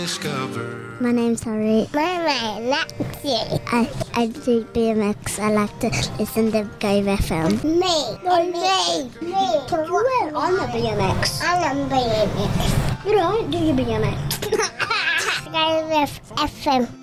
Discover. My name's Harry. My name's Lexi. I do BMX. I like to listen to Go FM. Me. Me. I'm a BMX. I'm a BMX. You don't do your BMX. Go with FM.